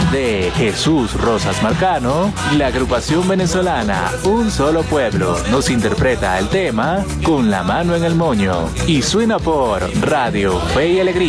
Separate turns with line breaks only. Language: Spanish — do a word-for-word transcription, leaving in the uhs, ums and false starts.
de Jesús Rosas Marcano, la agrupación venezolana Un Solo Pueblo nos interpreta el tema Con la Mano en el Moño y suena por Radio Fe y Alegría.